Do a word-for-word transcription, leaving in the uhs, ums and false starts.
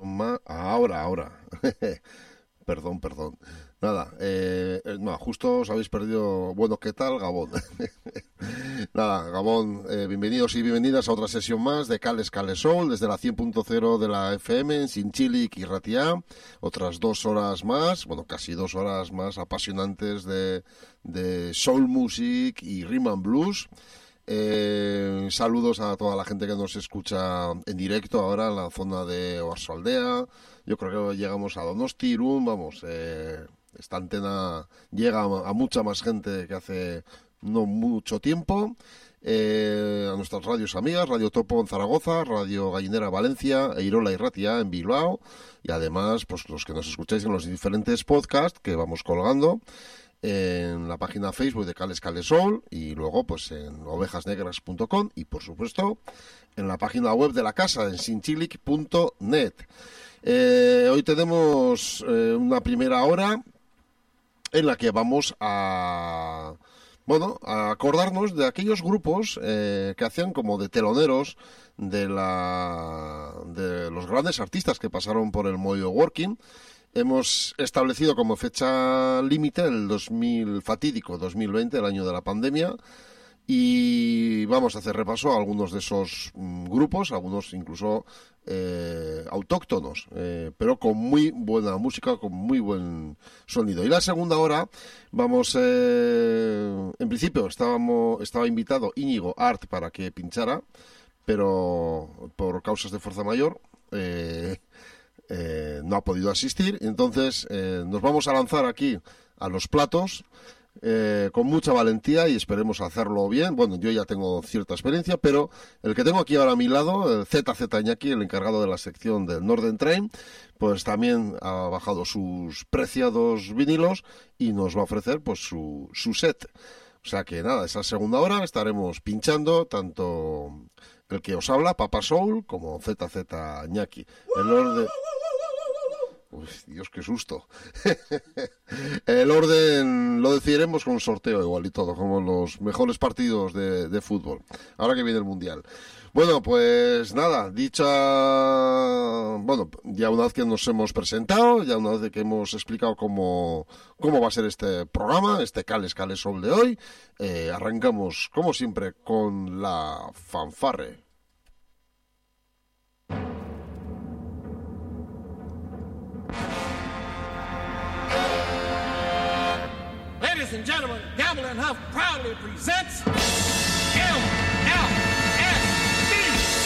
Ma- Ahora, ahora. Perdón, perdón. Nada, eh, eh, no, justo os habéis perdido. Bueno, ¿qué tal, Gabón? Nada, Gabón, eh, bienvenidos y bienvenidas a otra sesión más de Cales Cales Soul, desde la cien punto cero de la F M en Sinchilic y Ratiá. Otras dos horas más, bueno, casi dos horas más apasionantes de, de soul music y rhythm and blues. Eh, saludos a toda la gente que nos escucha en directo ahora en la zona de Oarsoaldea. Yo creo que llegamos a Donosti, Irún, vamos, eh, esta antena llega a, a mucha más gente que hace no mucho tiempo. Eh, a nuestras radios amigas, Radio Topo en Zaragoza, Radio Gallinera Valencia, Eirola y Ratia en Bilbao, y además pues los que nos escucháis en los diferentes podcasts que vamos colgando en la página Facebook de Cales Cales Soul y luego pues en ovejas negras punto com y por supuesto en la página web de la casa en sinchilic punto net. Eh, hoy tenemos eh, una primera hora en la que vamos a bueno a acordarnos de aquellos grupos eh, que hacían como de teloneros de la de los grandes artistas que pasaron por el Moyo Working. Hemos establecido como fecha límite el dos mil fatídico dos mil veinte, el año de la pandemia, y vamos a hacer repaso a algunos de esos mm, grupos, algunos incluso eh, autóctonos, eh, pero con muy buena música, con muy buen sonido. Y la segunda hora vamos, eh, en principio estábamos, estaba invitado Íñigo Art para que pinchara, pero por causas de fuerza mayor eh, Eh, no ha podido asistir, entonces eh, nos vamos a lanzar aquí a los platos eh, con mucha valentía y esperemos hacerlo bien. Bueno, yo ya tengo cierta experiencia, pero el que tengo aquí ahora a mi lado, el Z Z Iñaki, el encargado de la sección del Northern Train, pues también ha bajado sus preciados vinilos y nos va a ofrecer pues su, su set. O sea que nada, esa segunda hora estaremos pinchando tanto el que os habla, Papa Soul, como Z Z Iñaki. El orden... Uy, Dios, qué susto. El orden lo decidiremos con un sorteo igual y todo, como los mejores partidos de, de fútbol, ahora que viene el Mundial. Bueno, pues nada, dicha... Bueno, ya una vez que nos hemos presentado, ya una vez que hemos explicado cómo, cómo va a ser este programa, este Cales Cales Soul de hoy, eh, arrancamos, como siempre, con la fanfarre. Ladies and gentlemen, Gamble and Huff proudly presents M.